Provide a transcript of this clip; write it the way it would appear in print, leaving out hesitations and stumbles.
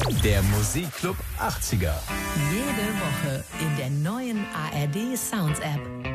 Der Musikclub 80er. Jede Woche in der neuen ARD Sounds App.